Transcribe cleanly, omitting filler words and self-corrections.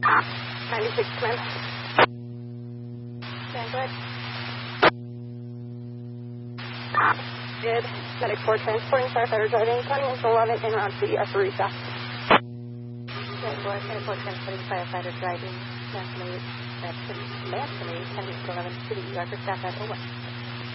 96, come in. Stand good. Good. Medic 4 transporting firefighter driving Continental 11 en route to ER for resup. Medic 4 transporting firefighter driving Continental 11 to the ER for staff at over.